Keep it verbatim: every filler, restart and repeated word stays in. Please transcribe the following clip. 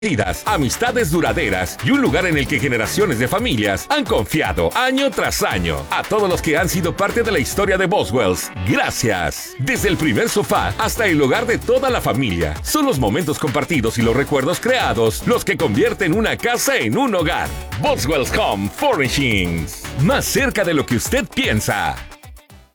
amistades duraderas y un lugar en el que generaciones de familias han confiado año tras año. A todos los que han sido parte de la historia de Boswells, gracias. Desde el primer sofá hasta el hogar de toda la familia, son los momentos compartidos y los recuerdos creados los que convierten una casa en un hogar. Boswells Home Furnishings, más cerca de lo que usted piensa.